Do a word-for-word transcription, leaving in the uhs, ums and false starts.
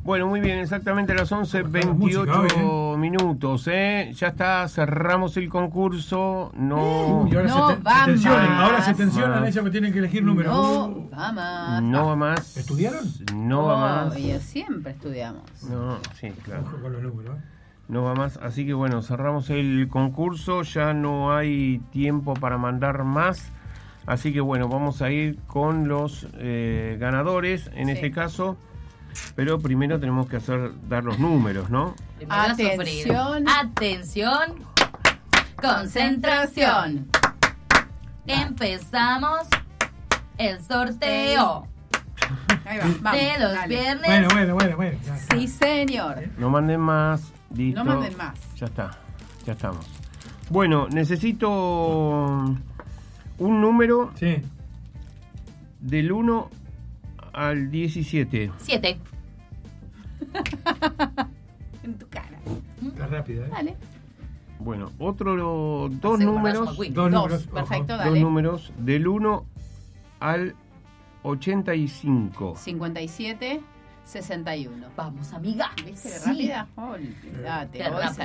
Bueno, muy bien, exactamente a las once veintiocho minutos, ¿eh? Ya está, cerramos el concurso. No, y ahora no se, te, va se tensionan, más. ahora se tensionan ellos que tienen que elegir números. No Uh, va más. no va más. ¿Estudiaron? No va más. Obvio, siempre estudiamos. No, sí, claro. Ojo con los números. ¿eh? No va más, así que bueno, cerramos el concurso, ya no hay tiempo para mandar más, así que bueno, vamos a ir con los eh, ganadores en Sí. este caso, pero primero tenemos que hacer dar los números, ¿no? Primero a sufrir. Atención. Atención. Concentración. Empezamos el sorteo Ahí va, vamos, de los dale. viernes. Bueno, bueno, bueno, bueno. ya está. Sí, señor. No manden más, listo. No manden más. Ya está, ya estamos. Bueno, necesito un número Sí. del uno al diecisiete. Siete. En tu cara. Está rápida, ¿eh? Dale. Bueno, otro, dos Hacemos números. McQueen. Dos Dos, números. perfecto, ojo. Dos dale. números del uno al ochenta y cinco. cincuenta y siete, sesenta y uno. Vamos, amiga. ¿Viste qué Sí. rápida? Olvídate. Qué hoy rápida.